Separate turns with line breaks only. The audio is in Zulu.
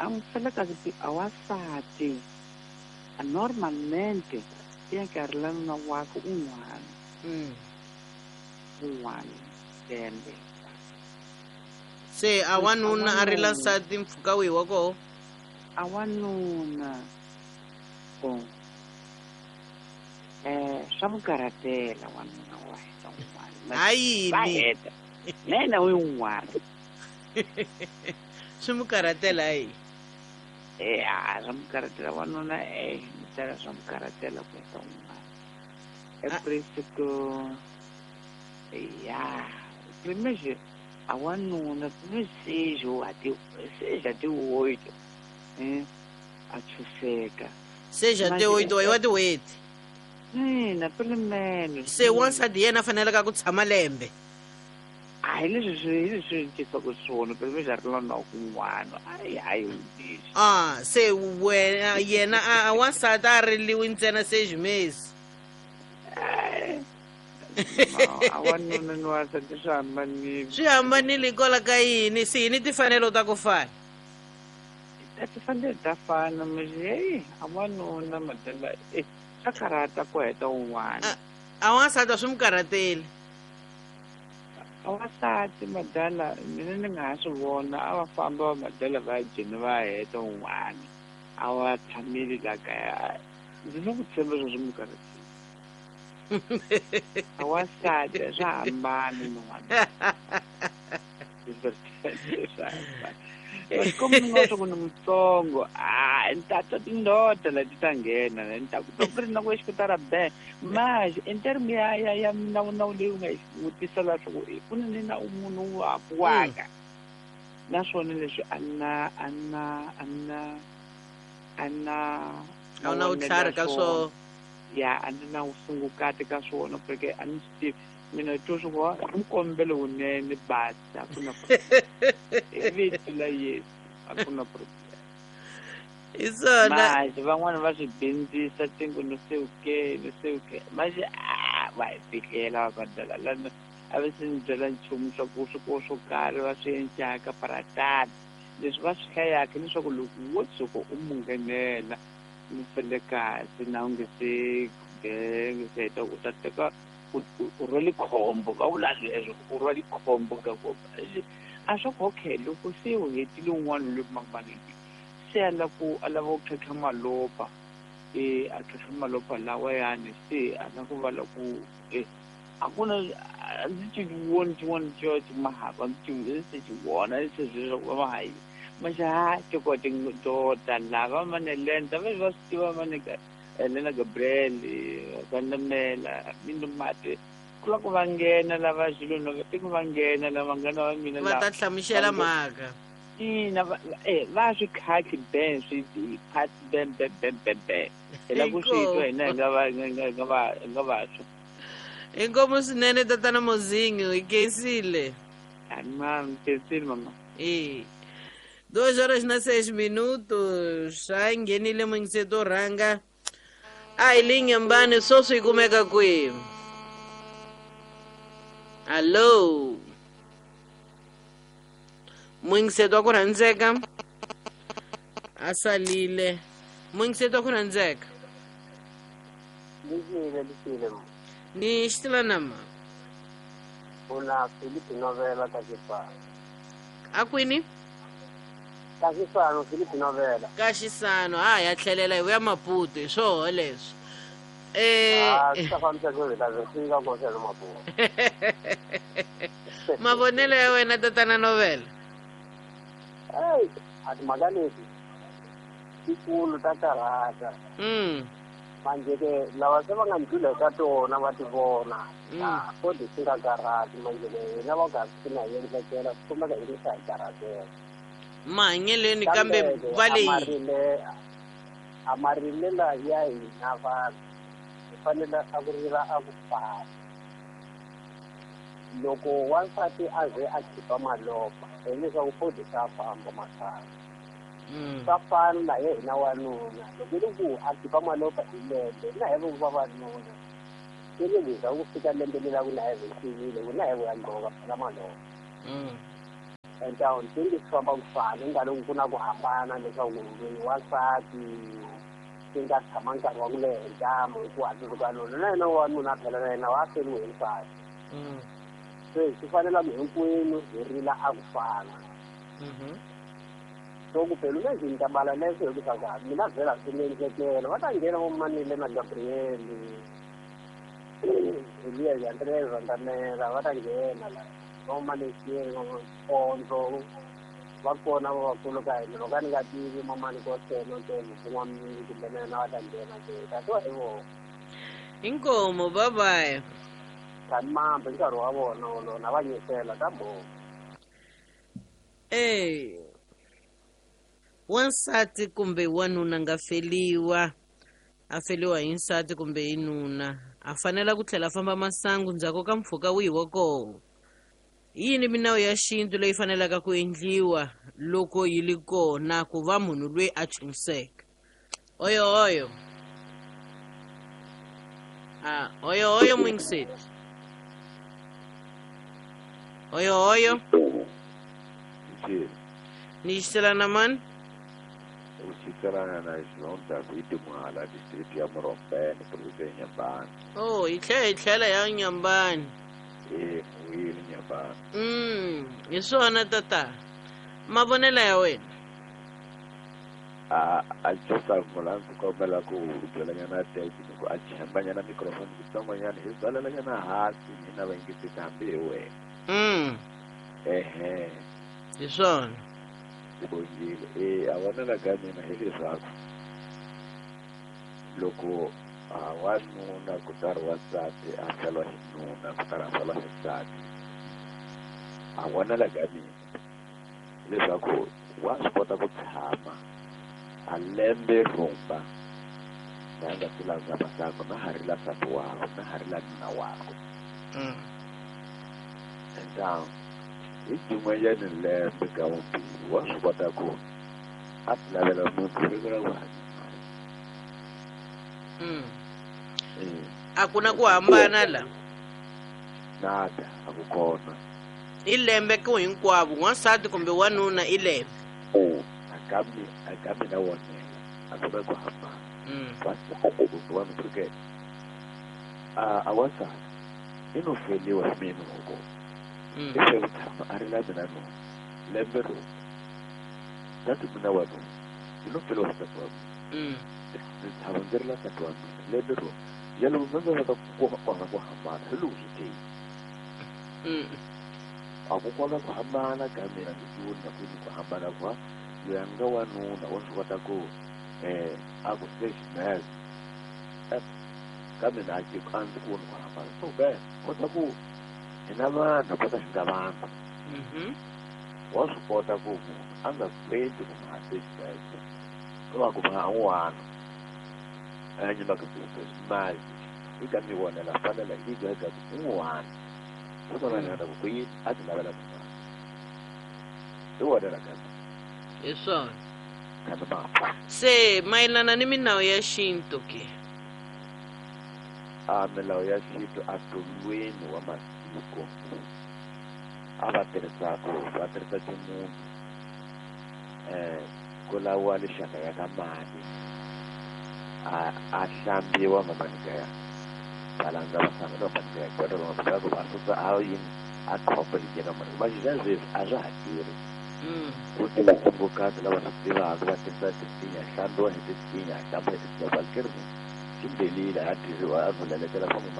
ang fela ka se awasati normalmente ya karlan na wa ko unwana dembe
se awanuna a ri lansati mpfhuka wihi wa koho
awanuna swa vukarhatela wanuna wa heta un'wana
hayini
na yena wi un'wana
swi mu karhatela hi
swa mu karhatela wanuna ni tala swa mu karhatela ku heta un'wana principe primeiro a wanuna primeiro seja de 8 a chuseka
seja de 8 wa tiweti
na pelo menos
se wansati yena faneleka ku tshama lembe
hi leswi tisaka swona pelo menos a ri lona kun'wana hayi
se wena yena a wansati a riliwi ntsena sejimesi
awanuna ni wansati swi
hambanile hikola ka yini se yini timfanelo ta ku fana
timfanelo ta fana manje awanuna madala swa karhata ku heta un'wana
a wansati swi mu karhateli
avasati madala mina ni nga ha swi vona a va famba madala va jeni va heta un'wana a va tshamile la kaya ndzi na ku tshemba swo swi mu karhateli awasati swa hambana n'wana como ni nga swa ku ni mutsongo ni ta twa tindoda la ti ta nghena ni ta ku ku ri na ku exikotara be manje in term ya minawunawu leyi u nga yi vutisa la swa ku ku ni na munhu wu hakiwaka naswona leswi a wu
na vutlhari ka swona
a ni na usungukati ka swona porque a ni swi tivi mina twa swi ku mukombelo wunene basi a ku na vito la yesu a ku na problem
hi swona
manje van'wani va swi bindzisa tingu no sewuke manje va hi fikela vadala lana a va swi ni byela nchumu swa ku swo karhi va swi endlaka paratani leswi va swi hlayaka leswaku loko wo tshuka u mu nghenela mi fele kahle na u nge se heta u ta teka u rhwele khombo va vula leswo u rhwele khombo ka ku a swa ku okay loko se u hetile un'wana loyi makumaneni se a lava ku tlhatlha malopa a tlhatlha malopa lawayani se a na ku vala ku a ku na ndzi ti voni tin'wana mahava ndzi ti vona se leswaku va hayi manje tikota lava manelenta va swi tiva maneka Elena Gabriel Vandamela Mindumati ku la ku va nghena lava xilo no ku va nghena lava nghena va mina
va ta hlamusela mhaka
ina va swi khaki ben swi pat ben la ku swi twa hina nga va swo
inkomo swinene tatana Mozingi hi kesile
mama kesile mama
2 horas na 6 minutos swa nghenile mungiseto rhanga a hi linye mbani sweswi yi kumeka kwihi hallo mungiseto wa ku rhandzeka a salile mungiseto wa ku rhandzeka ni xitilanama
una Philippe Novela Kakifano
a kwini
Kakifano Philippe Novela
ka xisano ya tlhelela hi vuya Maputo hi swoho leswi
swa fambisa ku hita singa ko selo Maputo
mavonelo ya wena tatana Novela
ati magaleti ikulu ta karhata manje ke lava se va nga ndlula ka tona va ti vona kodi swi nga karhati manje na va nga swi na yendlekela swi kombeka hi ri sa karhatela
mahanyelweni kambe va leyi
amarile la ya hina vanhu hi fanele a ku rila a ku fana loko wansati a ze a khipa malopa hileswaku kodi swa famba makaya swa fana na ye hina wanuna loko ri ku a khipa malopa hi lembe na hi va vanuna se le leza ku fika lembe lela ku na hi vekivile ku na hi vuya ndlova phela malopa enta ndingi famba kufana ngalo kuna kuhambana leswaku munhu wasati singa tshama nkarhi wa ku leha ku hatsuka lona na yena wanuna phela na yena wa feriwe hi nsati se swi fanela hinkwenu hi rila a ku fana so ku phela lezi tabala leswo hi ku saka mina vhela swi ndzetela va ta nghena vo Manile na Gabriel Elia ya Andreza Ndamela va ta nghena la vo Malesier Ponzo va kona vakulu ka hina loko a ni nga tivi mamani ko seno ntene kun'wana kumbe na yena va ta nghena ke tatiwa hi vona
inkomo bye
kani mambe nkarhi wa vona lona va nyikela ta boha
wansati kumbe wanuna nga feliwa a feliwa hi nsati kumbe hi nuna a fanela ku tlhela famba masangu ndzhaku ka mpfhuka wihi wa koho yini minawu ya xintu leyi fanelaka ku endliwa loko yi li kona ku va munhu loyi a chumiseka oyo mwingiseti oyo ni xitelana mani
usikarana na xilonda kwiti mhala district ya Morombeni province ya Nyambani
hi tlhela ya Nyambani
mwini Nyambani
hi swona tata mavonelo ya wena
a tshisa mulangu kombela ku byelanyana teki ku a chambanyana microphone kutsongonyana hi byalelanyana hansi hina va yingisi kambe hi wena
hi swona
a vonela ka mina hi leswaku loko wanuna kutari wasati a fela hi nuna kutari a fela hi nsati a vonela ka mina leswaku wa swi kota ku tshama a lembe rumba na nga tilandza masangu na harila nsati wakwe na harila nuna wakwe entangu hi jin'wanyani lembe ka vumbirhi wa swi kota ku a ti lavela munhu riko ra ku hanya
a ku na ku hambana la
nada a ku kona
i lembe ku hinkwavo n'wansati kumbe wanuna i lembe
akambi na wonela a ku na ku hambana vanhu porque a wasati i no feliwa hi mina loko i ku tshama a ri la mina nuna lembe ro tati mina wanuna i no feliwa hi nsati wa mina ni tshama ndzi ri la nsati wa mina lembe ro ya loko ndzi nga ku kona ku hambana hi loko swi teyi a ku kona ku hambana ka mina ndzi voni na kwini ku hambana kwa loyi a nga wanuna wa swi kota ku a ku stationary ka mina a ndzi voni ku hambana so kota ku hi na vanhu kota xi nga vanhu wa swi kota ku munhu a nga kwenti ku ma stationary ko va ku va un'wana a nyimaka mali yi ka mi vonela fanele yi gaga un'wana u ta vanela ku yi a ti lavela mali i vonela ka
hi swona
kambe mapa
se mayelana ni minawu ya xintu ke
milawu ya xintu a tolweni wa masiku a va tirhisa ximunhu ku laviwa lexaka ya ka mali a hlambiwa mamanikaya va landza vasamela mamanikaya kwata vamafika ku va susa a yini a thopa hi kena mani va xisa sweswi a swa ha tirhi ku tiva kumbukati lava swi tivaka va tirhisa tisinya hlambiwa hi tisinya hlamba hi tisinya valikeri xi belile a tirhiwa a vuleletela swa